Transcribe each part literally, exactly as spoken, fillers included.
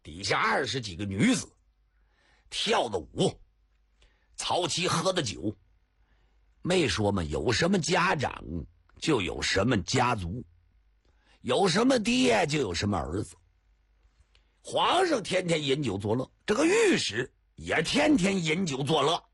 底下二十几个女子跳的舞。曹丕喝的酒，没说嘛，有什么家长就有什么家族，有什么爹就有什么儿子。皇上天天饮酒作乐，这个御史也天天饮酒作乐。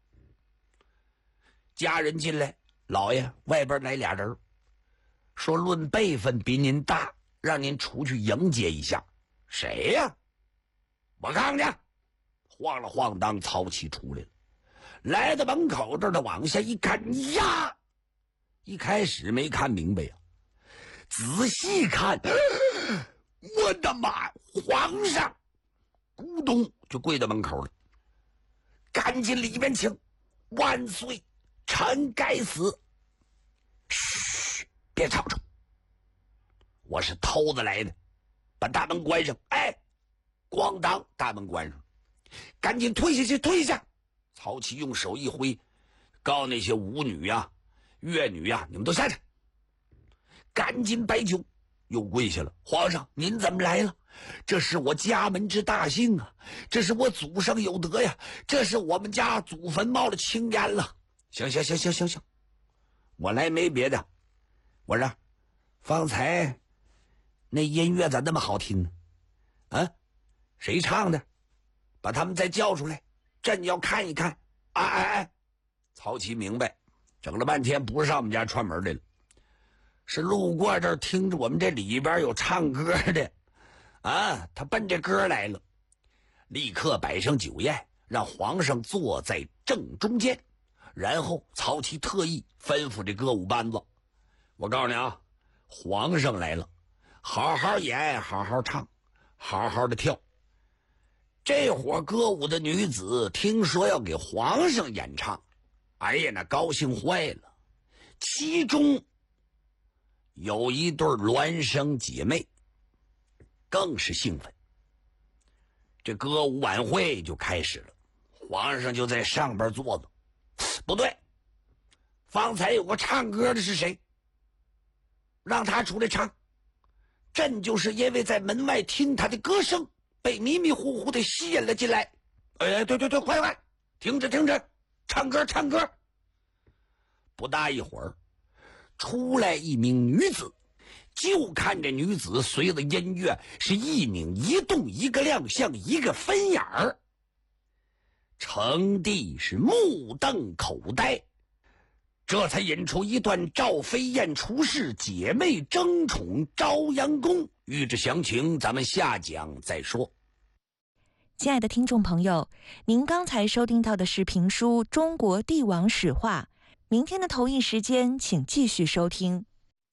家人进来，老爷外边来俩人，说论辈分比您大，让您出去迎接一下。谁呀？我看看。晃了晃当，曹丕出来了，来到门口这儿，他往下一看，呀，一开始没看明白呀，仔细看，我的妈，皇上咕咚就跪到门口了。赶紧里边请，万岁，臣该死。嘘，别吵吵，我是偷子来的，把大门关上。哎，咣当，大门关上，赶紧退下去，退下。曹丕用手一挥，告那些舞女呀、啊、乐女呀、啊，你们都下去，赶紧摆酒。又跪下了，皇上您怎么来了？这是我家门之大幸啊，这是我祖上有德呀，这是我们家祖坟冒了青烟了。行行行行行行，我来没别的，我说方才那音乐咋那么好听呢？啊，谁唱的？把他们再叫出来，朕要看一看。哎哎哎，曹丕明白，整了半天不是上我们家串门来了，是路过这儿听着我们这里边有唱歌的啊，他奔这歌来了。立刻摆上酒宴，让皇上坐在正中间，然后曹丕特意吩咐这歌舞班子，我告诉你啊，皇上来了，好好演，好好唱，好好的跳。这伙歌舞的女子听说要给皇上演唱，哎呀，那高兴坏了。其中有一对孪生姐妹更是兴奋。这歌舞晚会就开始了，皇上就在上边坐着。不对，方才有个唱歌的是谁？让他出来唱。朕就是因为在门外听他的歌声，被迷迷糊糊的吸引了进来。哎，对对对，快快，停止停止，唱歌唱歌。不大一会儿，出来一名女子，就看这女子随着音乐是一拧一动，一个亮相，一个分眼儿。成帝是目瞪口呆，这才引出一段赵飞燕出世，姐妹争宠朝阳宫。欲知详情，咱们下讲再说。 亲爱的听众朋友，您刚才收听到的是评书《中国帝王史话》，明天的同一时间请继续收听。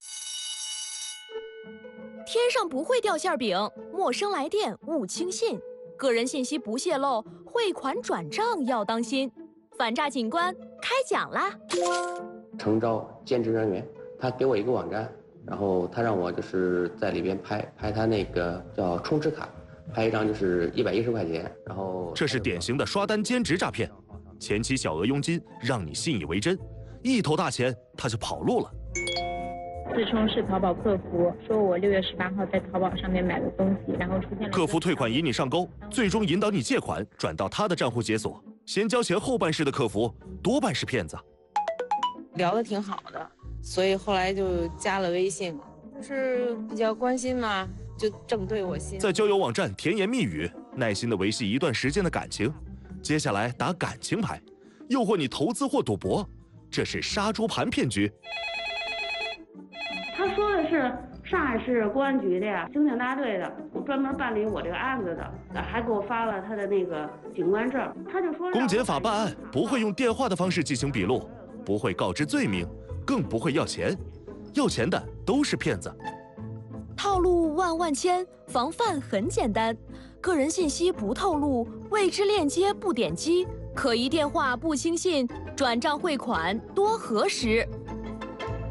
天上不会掉馅饼，陌生来电勿轻信，个人信息不泄露，汇款转账要当心。反诈警官开讲啦！ 诚招兼职人员，他给我一个网站，然后他让我就是在里边拍拍他那个叫充值卡，拍一张就是一百一十块钱，然后这是典型的刷单兼职诈骗，前期小额佣金让你信以为真，一头大钱他就跑路了。 自称是淘宝客服，说我六月十八号在淘宝上面买了东西，然后出现了客服退款引你上钩，最终引导你借款转到他的账户解锁。先交钱后办事的客服多半是骗子。 聊得挺好的，所以后来就加了微信，就是比较关心嘛，就这么对我心。 在交友网站甜言蜜语，耐心的维系一段时间的感情，接下来打感情牌，诱惑你投资或赌博，这是杀猪盘骗局。 他说的是上海市公安局的呀，刑警大队的，专门办理我这个案子的，还给我发了他的那个警官证。他就说， 公检法办案不会用电话的方式进行笔录，不会告知罪名，更不会要钱，要钱的都是骗子。 套路万万千，防范很简单，个人信息不透露，未知链接不点击，可疑电话不轻信，转账汇款多核实。